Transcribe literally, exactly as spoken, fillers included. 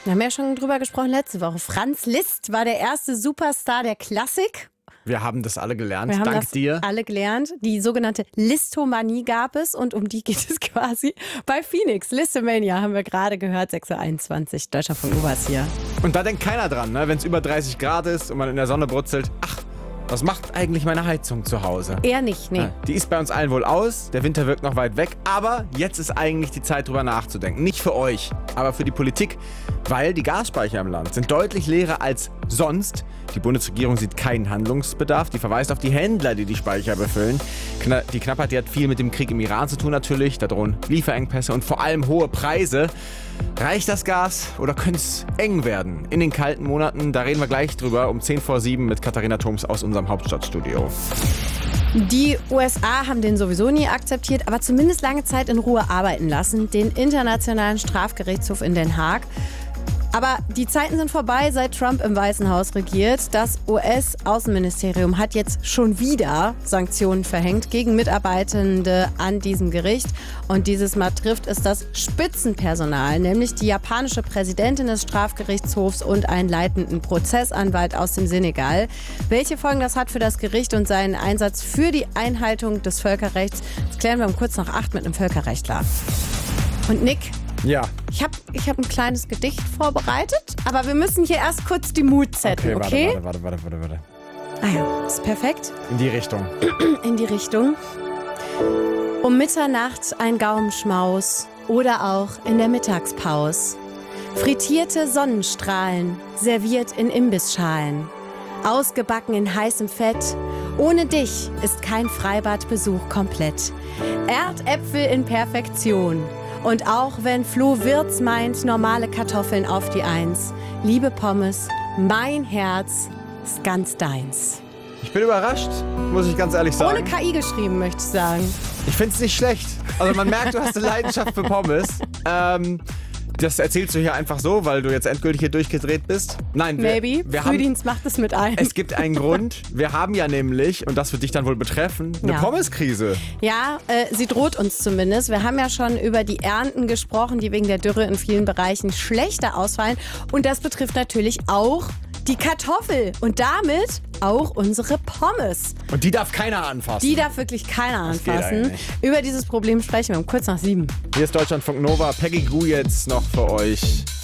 Wir haben ja schon drüber gesprochen letzte Woche. Franz Liszt war der erste Superstar der Klassik. Wir haben das alle gelernt, Wir haben dank das dir. alle gelernt. Die sogenannte Listomanie gab es und um die geht es quasi bei Phoenix. Listomania haben wir gerade gehört, sechs Uhr einundzwanzig, Deutschlandfunk Nova ist hier. Und da denkt keiner dran, ne? Wenn es über dreißig Grad ist und man in der Sonne brutzelt. Ach, was macht eigentlich meine Heizung zu Hause? Eher nicht, nee. Ja, die ist bei uns allen wohl aus, der Winter wirkt noch weit weg, aber jetzt ist eigentlich die Zeit, drüber nachzudenken. Nicht für euch, aber für die Politik, weil die Gasspeicher im Land sind deutlich leerer als sonst. Die Bundesregierung sieht keinen Handlungsbedarf, die verweist auf die Händler, die die Speicher befüllen. Kna- die Knappheit, die hat viel mit dem Krieg im Iran zu tun natürlich, da drohen Lieferengpässe und vor allem hohe Preise. Reicht das Gas oder könnte es eng werden in den kalten Monaten? Da reden wir gleich drüber um zehn vor sieben mit Katharina Thoms aus unserem Hauptstadtstudio. Die U S A haben den sowieso nie akzeptiert, aber zumindest lange Zeit in Ruhe arbeiten lassen, den Internationalen Strafgerichtshof in Den Haag. Aber die Zeiten sind vorbei, seit Trump im Weißen Haus regiert. Das U S-Außenministerium hat jetzt schon wieder Sanktionen verhängt gegen Mitarbeitende an diesem Gericht. Und dieses Mal trifft es das Spitzenpersonal, nämlich die japanische Präsidentin des Strafgerichtshofs und einen leitenden Prozessanwalt aus dem Senegal. Welche Folgen das hat für das Gericht und seinen Einsatz für die Einhaltung des Völkerrechts, das klären wir um kurz nach acht mit einem Völkerrechtler. Und Nick, Ja. ich habe ich hab ein kleines Gedicht vorbereitet, aber wir müssen hier erst kurz die Mut setzen, okay? Okay, warte, warte, warte, warte, warte. Ah ja, ist perfekt. In die Richtung. In die Richtung. Um Mitternacht ein Gaumenschmaus oder auch in der Mittagspause. Frittierte Sonnenstrahlen, serviert in Imbissschalen. Ausgebacken in heißem Fett. Ohne dich ist kein Freibadbesuch komplett. Erdäpfel in Perfektion. Und auch wenn Flo Wirtz meint, normale Kartoffeln auf die Eins. Liebe Pommes, mein Herz ist ganz deins. Ich bin überrascht, muss ich ganz ehrlich sagen. Ohne K I geschrieben, möchte ich sagen. Ich finde es nicht schlecht. Also man merkt, du hast eine Leidenschaft für Pommes. Ähm, das erzählst du hier einfach so, weil du jetzt endgültig hier durchgedreht bist. Nein, wir, Maybe. wir haben, Frühdienst macht es mit ein. es gibt einen Grund. Wir haben ja nämlich, und das wird dich dann wohl betreffen, eine Ja. Pommeskrise. Ja, äh, sie droht uns zumindest. Wir haben ja schon über die Ernten gesprochen, die wegen der Dürre in vielen Bereichen schlechter ausfallen. Und das betrifft natürlich auch die Kartoffel und damit auch unsere Pommes. Und die darf keiner anfassen. Die darf wirklich keiner Das geht anfassen. eigentlich. Über dieses Problem sprechen wir um kurz nach sieben. Hier ist Deutschlandfunk Nova. Peggy Gou jetzt noch für euch.